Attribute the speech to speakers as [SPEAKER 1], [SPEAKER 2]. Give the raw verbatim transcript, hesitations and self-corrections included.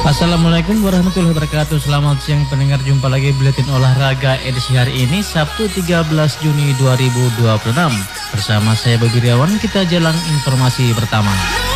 [SPEAKER 1] Assalamualaikum warahmatullahi wabarakatuh. Selamat siang pendengar, jumpa lagi Buletin Olahraga edisi hari ini Sabtu tiga belas Juni dua ribu dua puluh enam. Bersama saya Bobi Riawan, kita jalan informasi pertama.